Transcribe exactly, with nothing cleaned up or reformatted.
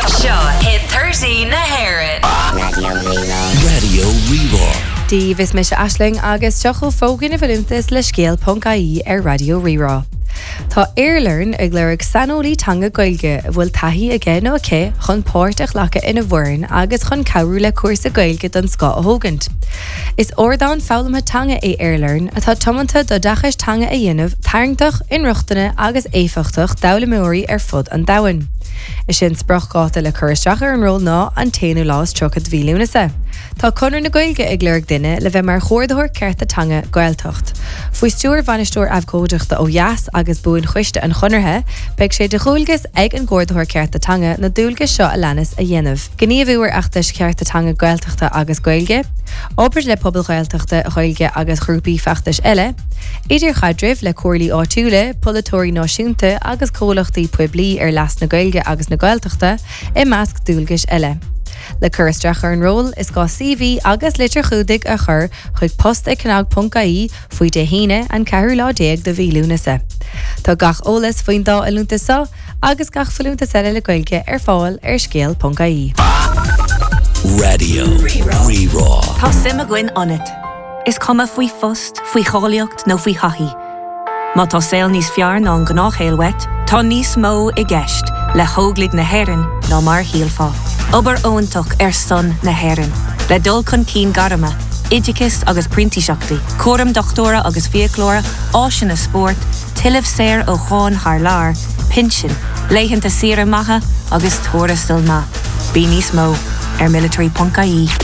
Seo hit thirty na Héireann. Radio Rerá. Radio Rerá. Díobh is me se Aisling agus teochó fógan a bhfuiltas le scéal ponca í ar Radio Rerá. Tá Airlearn ag leirg sanolí tanga gailge bhfuil taithí aige nó aché chun páirteach lecha ina bhfoireann agus chun cabhrú le cuasa gailge don Scá a thógant. Is ordáin fálamtha tanga é Airlearn atá tomanta do dachas tanga a dhéanamh tarngtach, inruachtaine agus éifeachtach dabhlamóirí ar fud an dahain. Is sin sprachgáta le chuiristeach ar an ról ná an téanú lás trochad bhílúnasa. Tá conar na gailge ag leirg duine le bheith mar chóirdathir cearta tanga gailtocht. Fuoi stúr bhainisteoir abhcóideachta ó Eas agus buin chuiste an chonarthe, beidh sé de chúilgus ag an gcóirdathir cearta tanga na dúilgus seo a leanas a dhéanamh. Gníomhúair achtais cearta tanga gailtochta agus gailge, obair le pobl gailtochta gailge agus grúpaí feachtais eile, idir chadrimh le cuairlí áitiúla, polatóirí náisiúnta agus cólachtaí puiblí ar las na gailge agus na gailtochta i measc dúilgus eile. Le chuiristeach ar an ról is gá C V agus litir chudig a chur chuig post ag cnag ponca í faoi de híine an ceathrú lá déag do bhílúnasa. Tá gach ólas faoin dá ilúntasa agus gach fallúntas eile le gailge ar fáil ar scéal ponca í. Radio Rerá. Tá sim a gcuin anit. Is cuma faoi fust, faoi cháilíocht nó faoi chathaí. Má tá saoil níos fear ná an gnách héalwet, tá níos mó i gceist le hóglaigh na Héireann ná mar híalfá. Obair óntach ar son na Héireann, le dul chun cín garama, idicus agus printíseachtaí, córam doctóra agus fiaclóra, áisin na sport, tiileh séir ó cháin thar lár, pinsin, leitheanta sira maithe agus tóra stil ma. Bí níos mó ar military ponca í.